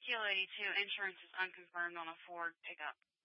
Kilo 82, insurance is unconfirmed on a Ford pickup.